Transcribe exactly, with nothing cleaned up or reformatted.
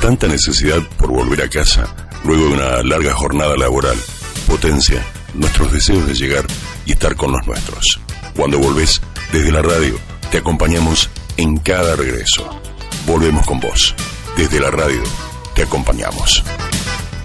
Tanta necesidad por volver a casa luego de una larga jornada laboral potencia nuestros deseos de llegar y estar con los nuestros. Cuando volvés desde la radio, te acompañamos en cada regreso. Volvemos con vos. Desde la radio, te acompañamos.